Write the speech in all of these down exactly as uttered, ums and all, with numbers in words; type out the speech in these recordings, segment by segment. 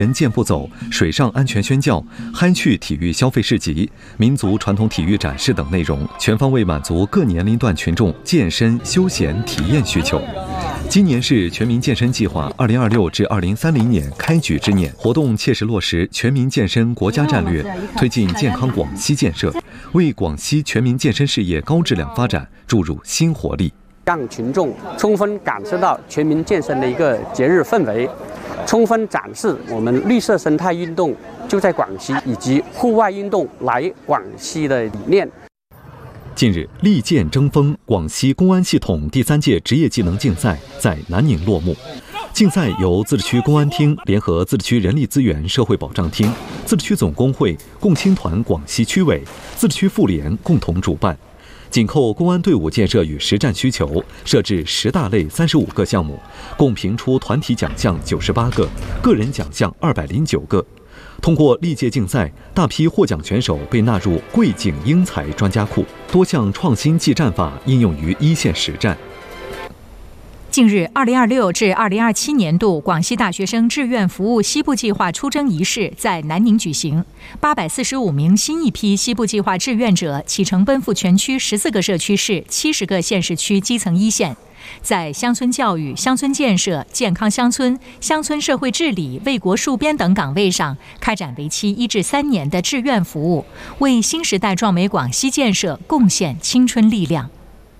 人健步走、水上安全宣教、嗨趣体育消费市集、民族传统体育展示等内容，全方位满足各年龄段群众健身、休闲、体验需求。今年是全民健身计划二零二六至二零三零年开局之年，活动切实落实全民健身国家战略，推进健康广西建设，为广西全民健身事业高质量发展注入新活力， 让群众充分感受到全民健身的一个节日氛围，充分展示我们绿色生态运动就在广西以及户外运动来广西的理念。 近日，利剑争锋广西公安系统第三届职业技能竞赛在南宁落幕。竞赛由自治区公安厅联合自治区人力资源社会保障厅、自治区总工会、共青团广西区委、自治区妇联共同主办。紧扣公安队伍建设与实战需求，设置十大类三十五个项目，共评出团体奖项九十八个，个人奖项二百零九个。通过历届竞赛，大批获奖选手被纳入贵景英才专家库，多项创新技战法应用于一线实战。 近日，二零二六至二零二七年度广西大学生志愿服务西部计划出征仪式在南宁举行。八百四十五名新一批西部计划志愿者启程奔赴全区十四个社区市、七十个县市区基层一线，在乡村教育、乡村建设、健康乡村、乡村社会治理、为国戍边等岗位上开展为期一至三年的志愿服务，为新时代壮美广西建设贡献青春力量。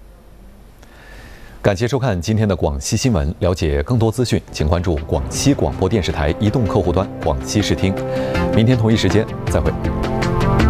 感谢收看今天的广西新闻，了解更多资讯，请关注广西广播电视台移动客户端广西视听。明天同一时间再会。